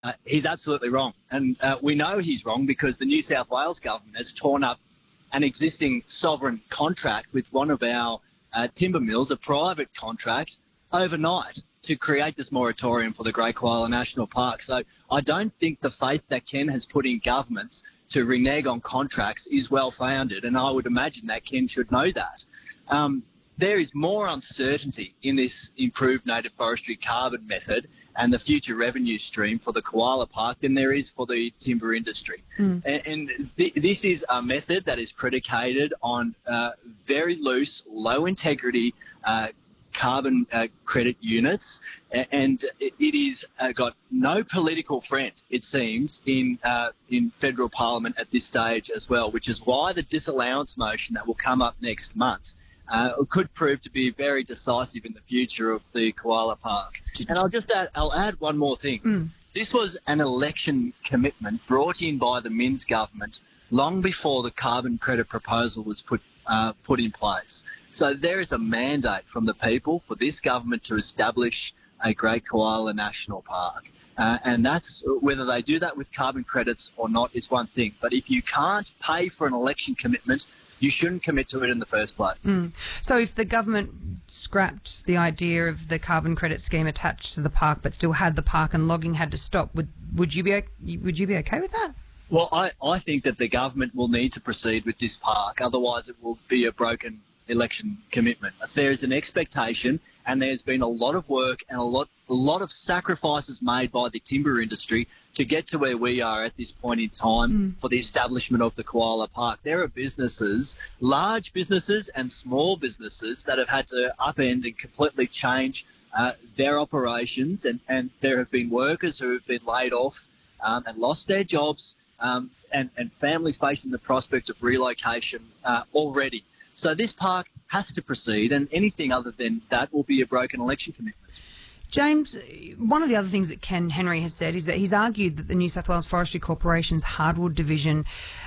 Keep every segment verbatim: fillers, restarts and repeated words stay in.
Uh, he's absolutely wrong. And uh, we know he's wrong because the New South Wales government has torn up an existing sovereign contract with one of our uh, timber mills, a private contract, overnight to create this moratorium for the Great Koala National Park. So I don't think the faith that Ken has put in governments to renege on contracts is well-founded, and I would imagine that Ken should know that. Um, there is more uncertainty in this improved native forestry carbon method and the future revenue stream for the koala park than there is for the timber industry. Mm. And, and th- this is a method that is predicated on uh, very loose, low-integrity uh, carbon uh, credit units, and it, it is uh, got no political friend, it seems, in uh, in federal parliament at this stage as well, which is why the disallowance motion that will come up next month uh, could prove to be very decisive in the future of the koala park. And I'll just add, I'll add one more thing. Mm. This was an election commitment brought in by the Minns government long before the carbon credit proposal was put uh, put in place. So there is a mandate from the people for this government to establish a Great Koala National Park. Uh, and that's whether they do that with carbon credits or not is one thing. But if you can't pay for an election commitment, you shouldn't commit to it in the first place. Mm. So if the government scrapped the idea of the carbon credit scheme attached to the park but still had the park and logging had to stop, would would you be would you be okay with that? Well, I, I think that the government will need to proceed with this park, otherwise it will be a broken election commitment. There is an expectation, and there's been a lot of work and a lot a lot of sacrifices made by the timber industry to get to where we are at this point in time mm. for the establishment of the koala park. There are businesses, large businesses and small businesses, that have had to upend and completely change uh, their operations, and, and there have been workers who have been laid off um, and lost their jobs, um, and, and families facing the prospect of relocation uh, already. So this park has to proceed, and anything other than that will be a broken election commitment. James, one of the other things that Ken Henry has said is that he's argued that the New South Wales Forestry Corporation's hardwood division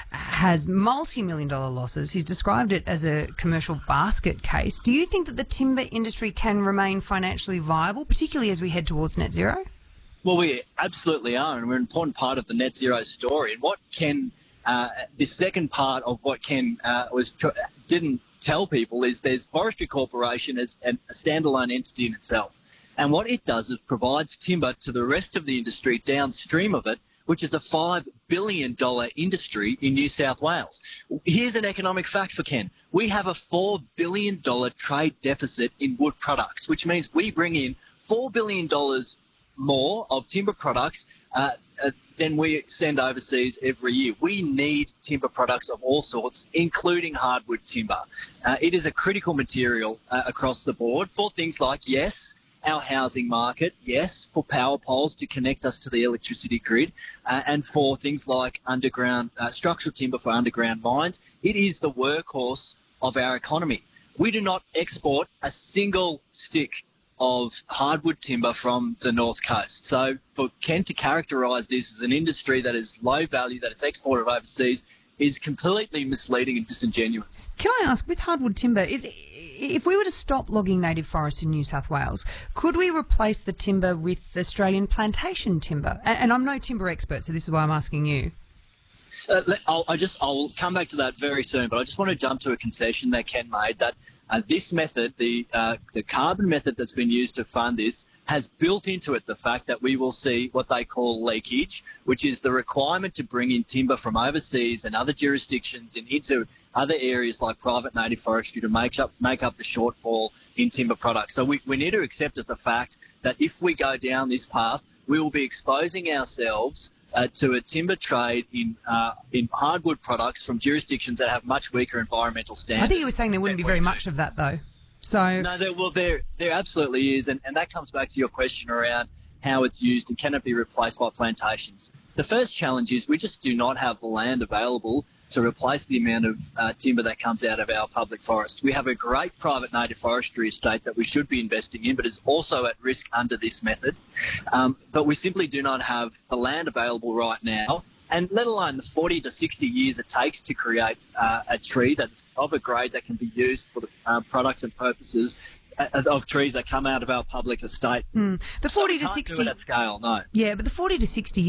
has multi-million dollar losses. He's described it as a commercial basket case. Do you think that the timber industry can remain financially viable, particularly as we head towards net zero? Well, we absolutely are, and we're an important part of the net zero story. And what Ken, uh, the second part of what Ken uh, was tr- didn't tell people is there's Forestry Corporation as a standalone entity in itself. And what it does is provides timber to the rest of the industry downstream of it, which is a five billion dollars industry in New South Wales. Here's an economic fact for Ken. We have a four billion dollars trade deficit in wood products, which means we bring in four billion dollars more of timber products uh, uh, than we send overseas every year. We need timber products of all sorts, including hardwood timber. Uh, it is a critical material uh, across the board for things like, yes, our housing market, yes, for power poles to connect us to the electricity grid, uh, and for things like underground uh, structural timber for underground mines. It is the workhorse of our economy. We do not export a single stick of hardwood timber from the North Coast. So for Ken to characterise this as an industry that is low value, that is exported overseas, is completely misleading and disingenuous. Can I ask, with hardwood timber, is if we were to stop logging native forests in New South Wales, could we replace the timber with Australian plantation timber? And, and I'm no timber expert, so this is why I'm asking you. Uh, I'll, I just, I'll come back to that very soon, but I just want to jump to a concession that Ken made, that uh, this method, the uh, the carbon method that's been used to fund this, has built into it the fact that we will see what they call leakage, which is the requirement to bring in timber from overseas and other jurisdictions and into other areas like private native forestry to make up make up the shortfall in timber products. So we, we need to accept as a fact that if we go down this path, we will be exposing ourselves uh, to a timber trade in uh, in hardwood products from jurisdictions that have much weaker environmental standards. I think you were saying there wouldn't be very much of that, though. So no, there, well, there there absolutely is, and, and that comes back to your question around how it's used and can it be replaced by plantations. The first challenge is we just do not have the land available to replace the amount of uh, timber that comes out of our public forests. We have a great private native forestry estate that we should be investing in, but is also at risk under this method. Um, but we simply do not have the land available right now, and let alone the forty to sixty years it takes to create uh, a tree that's of a grade that can be used for the uh, products and purposes of trees that come out of our public estate. Mm. The forty so to sixty do it at scale, no. Yeah, but the forty to sixty